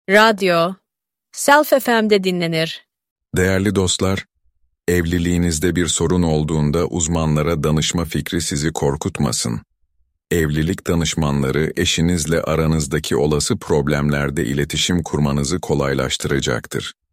Radyo, Self FM'de dinlenir. Değerli dostlar, evliliğinizde bir sorun olduğunda uzmanlara danışma fikri sizi korkutmasın. Evlilik danışmanları eşinizle aranızdaki olası problemlerde iletişim kurmanızı kolaylaştıracaktır.